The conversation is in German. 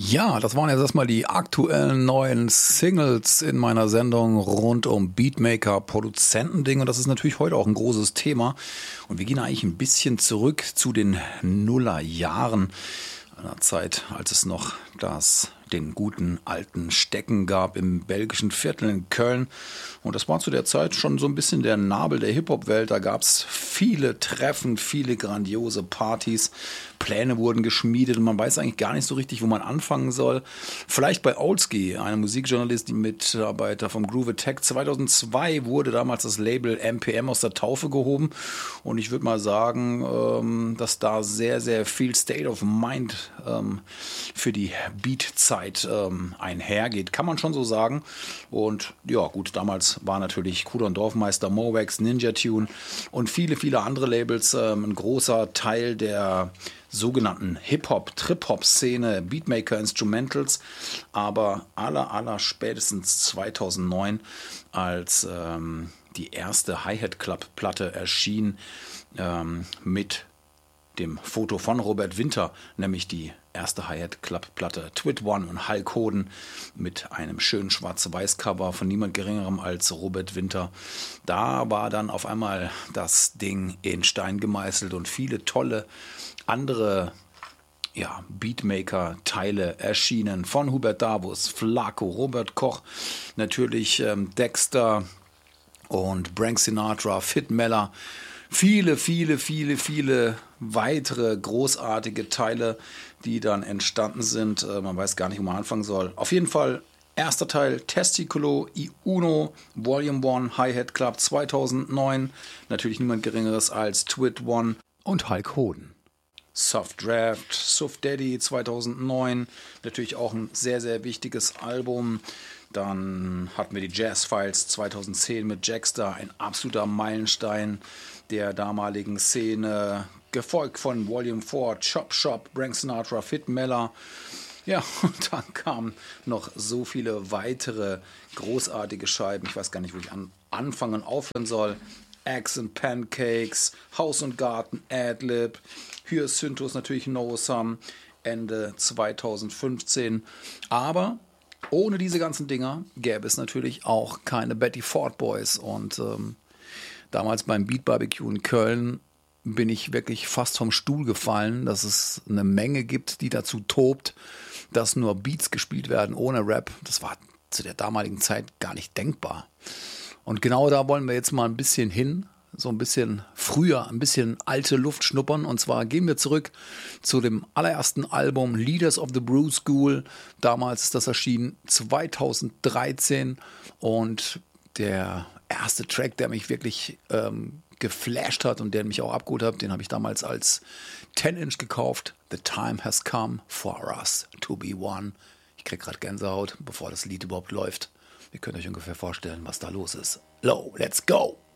Ja, das waren jetzt erstmal die aktuellen neuen Singles in meiner Sendung rund um Beatmaker, Produzentending, und das ist natürlich heute auch ein großes Thema. Und wir gehen eigentlich ein bisschen zurück zu den Nullerjahren, einer Zeit, als es noch den guten alten Stecken gab im belgischen Viertel in Köln. Und das war zu der Zeit schon so ein bisschen der Nabel der Hip-Hop-Welt. Da gab es viele Treffen, viele grandiose Partys. Pläne wurden geschmiedet und man weiß eigentlich gar nicht so richtig, wo man anfangen soll. Vielleicht bei Olski, einem Musikjournalist, die Mitarbeiter vom Groove Attack. 2002 wurde damals das Label MPM aus der Taufe gehoben. Und ich würde mal sagen, dass da sehr, sehr viel State of Mind für die Beat-Zeit einhergeht, kann man schon so sagen. Und ja, gut, damals war natürlich Kudon Dorfmeister, Mowax, Ninja Tune und viele, viele andere Labels ein großer Teil der sogenannten Hip-Hop, Trip-Hop-Szene, Beatmaker, Instrumentals, aber aller spätestens 2009, als die erste Hi-Hat-Club-Platte erschien, mit dem Foto von Robert Winter, nämlich die erste Hi-Hat-Club-Platte Twit One und Hulk Hogan mit einem schönen Schwarz-Weiß-Cover von niemand Geringerem als Robert Winter. Da war dann auf einmal das Ding in Stein gemeißelt und viele tolle andere Beatmaker-Teile erschienen. Von Hubert Davus, Flaco, Robert Koch, natürlich Dexter und Frank Sinatra, Fit Meller. Viele weitere großartige Teile, die dann entstanden sind. Man weiß gar nicht, wo man anfangen soll. Auf jeden Fall erster Teil Testiculo I Uno Volume 1 Hi-Hat Club 2009. Natürlich niemand Geringeres als Twit One und Hulk Hogan. Soft Draft, Soft Daddy 2009. Natürlich auch ein sehr, sehr wichtiges Album. Dann hatten wir die Jazz Files 2010 mit Jackster, ein absoluter Meilenstein der damaligen Szene, gefolgt von Volume 4, Chop Shop, Frank Sinatra, Fit Meller. Ja, und dann kamen noch so viele weitere großartige Scheiben. Ich weiß gar nicht, wo ich anfangen und aufhören soll. Eggs and Pancakes, Haus und Garten, Adlib, Hyacinthes natürlich No Some, Ende 2015. Aber ohne diese ganzen Dinger gäbe es natürlich auch keine Betty Ford Boys. Und damals beim Beat Barbecue in Köln bin ich wirklich fast vom Stuhl gefallen, dass es eine Menge gibt, die dazu tobt, dass nur Beats gespielt werden ohne Rap. Das war zu der damaligen Zeit gar nicht denkbar. Und genau da wollen wir jetzt mal ein bisschen hin, so ein bisschen früher, ein bisschen alte Luft schnuppern. Und zwar gehen wir zurück zu dem allerersten Album Leaders of the Brew School. Damals ist das erschienen 2013 und der erste Track, der mich wirklich geflasht hat und der mich auch abgeholt hat, den habe ich damals als 10-Inch gekauft. The time has come for us to be one. Ich kriege gerade Gänsehaut, bevor das Lied überhaupt läuft. Ihr könnt euch ungefähr vorstellen, was da los ist. Low, let's go!